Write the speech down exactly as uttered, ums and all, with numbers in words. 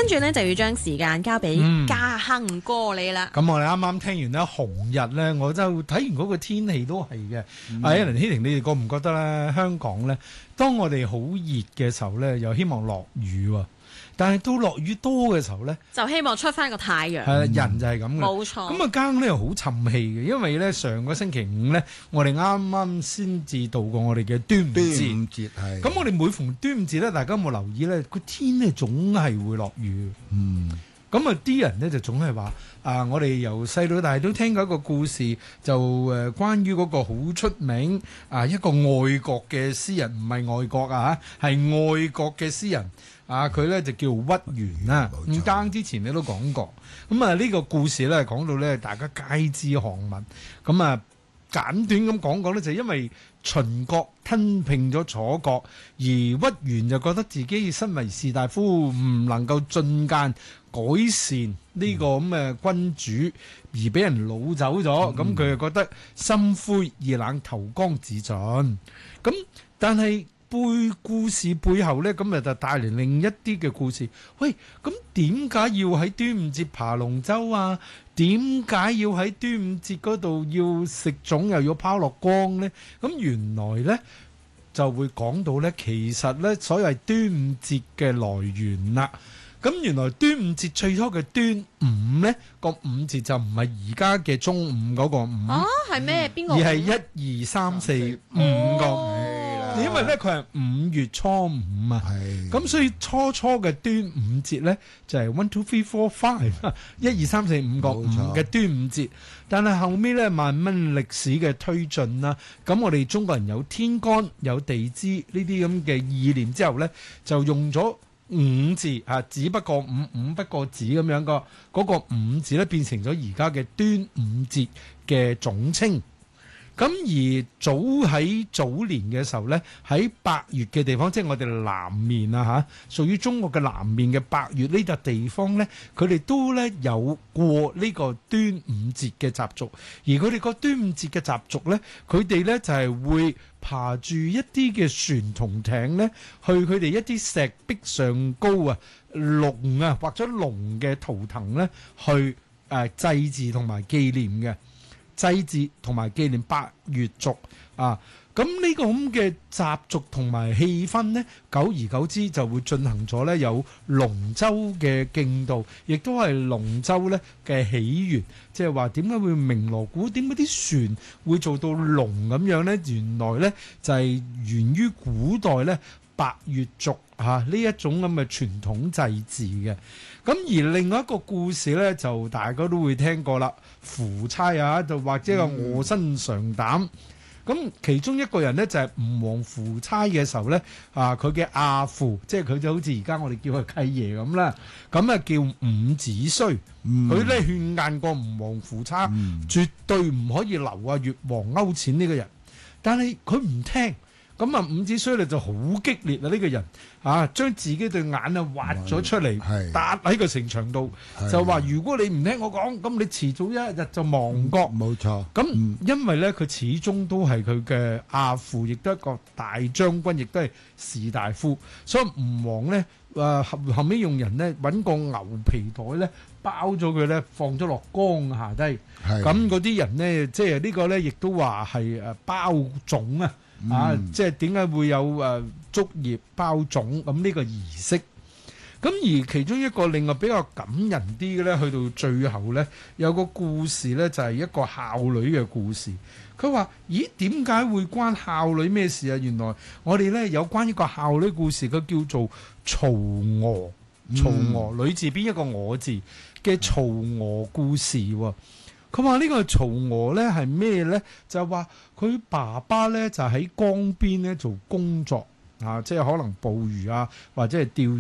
跟住呢，就要將時間交俾家亨哥你啦。 咁、嗯、我哋啱啱聽完咧紅日咧，我就睇完嗰個天氣都係嘅。阿 Alan 希婷，你哋覺唔覺得咧？香港咧，當我哋好熱嘅時候咧，又希望落雨喎。但係到落雨多嘅時候咧， 就希望出翻個太陽。 係、嗯、人就係咁嘅， 冇錯。 咁啊，家咧又好沉氣嘅，因為咧上個星期五咧，我哋啱啱先至度過我哋嘅端午節。 端午節係。 咁我哋每逢端午節咧，大家有冇留意咧？個天咧總係會落雨。 嗯。 咁啊，啲人咧就總係話啊，我哋由細到大都聽過一個故事，就誒、呃、關於嗰個好出名啊一個外國嘅詩人，唔係外國啊嚇，係外國嘅詩人啊，佢咧就叫屈原啦。咁啱之前你都講過，咁啊呢個故事咧講到咧大家皆知巷聞，咁啊簡短咁講講咧，就因為秦國吞併咗楚國，而屈原就覺得自己身為士大夫唔能夠進諫改善呢個咁嘅君主，而俾人擄走咗，咁佢就覺得心灰意冷，投江自盡。咁但係背故事背後呢，咁啊就帶嚟另一啲嘅故事。喂，咁點解要喺端午節爬龍舟啊？點解要喺端午節嗰度要食粽又要拋落江呢？咁原來呢就會講到呢，其實呢所謂端午節嘅來源啦。咁原來端午節最初嘅端午呢個午字就唔係而家嘅中午嗰個午， 哦，係咩？邊個？ 而係一二三四五個。 哦因為咧佢係五月初五啊，咁所以初初嘅端午節咧就係 one two three four five 一二三四五個五嘅端午節，但係後尾咧慢慢歷史嘅推進啦，咁我哋中國人有天干有地支呢啲咁嘅意念之後咧，就用咗五字啊，只不過五五不過子咁樣個嗰個五字咧變成咗而家嘅端午節嘅總稱。咁而早喺早年嘅時候呢，喺百越嘅地方，即係我哋南面啊嚇，屬於中國嘅南面嘅百越呢笪地方呢，佢哋都呢有過呢個端午節嘅習俗。而佢哋個端午節嘅習俗呢，佢哋呢就係會爬住一啲嘅船同艇呢，去佢哋一啲石壁上高啊，龍啊或者龍嘅圖騰呢，去誒祭祀同埋紀念嘅。祭祀同埋紀念百越族啊，咁呢個咁嘅習俗同埋氣氛呢，久而久之就會進行咗呢有龍舟嘅競渡，亦都係龍舟呢嘅起源。即係話點解會鳴鑼鼓？點解啲船會做到龍咁樣呢？原來呢就係、是、源於古代呢百越族啊呢一種咁嘅傳統祭祀嘅。咁而另外一個故事呢，就大家都會聽過啦，夫差啊，就或者個臥薪嘗膽。咁、嗯、其中一個人呢，就係、是、吳王夫差嘅時候呢，啊佢嘅阿父，即係佢就好似而家我哋叫佢契爺咁啦。咁啊叫伍子胥，佢咧勸諫過吳王夫差，嗯、絕對唔可以留啊越王勾踐呢個人。但係佢唔聽。咁啊，伍子胥咧就好激烈啊！呢、這個人啊，將自己對眼啊挖咗出嚟，打喺個城牆度，就話：如果你唔聽我講，咁你遲早一日就亡國。冇、嗯、錯。咁、嗯、因為咧，佢始終都係佢嘅阿父，亦都係一個大將軍，亦都係士大夫，所以吳王咧誒後後尾用人咧揾個牛皮袋咧包咗佢咧，放咗落江下低。咁嗰啲人咧，即係呢個咧，亦都話係誒包粽啊！啊！即係點解會有誒竹葉包粽咁呢個儀式？咁而其中一個另外比較感人啲嘅咧，去到最後咧，有個故事咧，就係一個孝女嘅故事。佢話：咦，點解會關孝女咩事啊？原來我哋咧有關一個孝女故事，佢叫做曹娥。曹娥女字邊一個我字嘅曹娥故事喎。佢話呢個曹娥咧係咩咧？就係話佢爸爸咧就喺江邊咧做工作啊，即係可能捕魚啊，或者係釣魚。